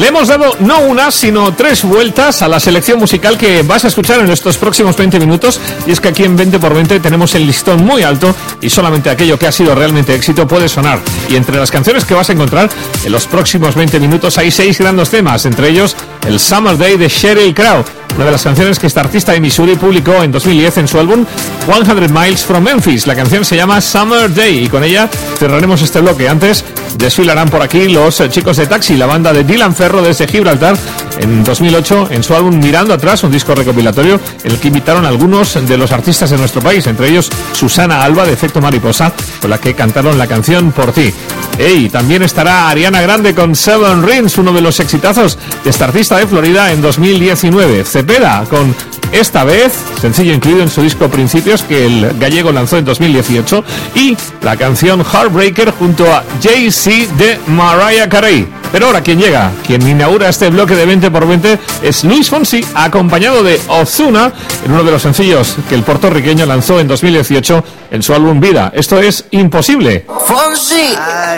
Le hemos dado no una, sino 3 vueltas a la selección musical que vas a escuchar en estos próximos 20 minutos. Y es que aquí en 20x20 tenemos el listón muy alto y solamente aquello que ha sido realmente éxito puede sonar. Y entre las canciones que vas a encontrar en los próximos 20 minutos hay 6 grandes temas, entre ellos el Summer Day de Sheryl Crow, una de las canciones que esta artista de Missouri publicó en 2010 en su álbum 100 Miles from Memphis. La canción se llama Summer Day y con ella cerraremos este bloque. Antes desfilarán por aquí los chicos de Taxi, la banda de Dylan Ferro desde Gibraltar, en 2008 en su álbum Mirando Atrás, un disco recopilatorio en el que invitaron a algunos de los artistas de nuestro país, entre ellos Susana Alba de Efecto Mariposa, con la que cantaron la canción Por Ti. Y también estará Ariana Grande con Seven Rings, uno de los exitazos de esta artista de Florida en 2019. Cepeda con Esta Vez, sencillo incluido en su disco Principios, que el gallego lanzó en 2018, y la canción Heartbreaker junto a Jay-Z de Mariah Carey. Pero ahora quien llega, quien inaugura este bloque de 20x20 es Luis Fonsi, acompañado de Ozuna en uno de los sencillos que el puertorriqueño lanzó en 2018 en su álbum Vida. Esto es Imposible. Fonsi.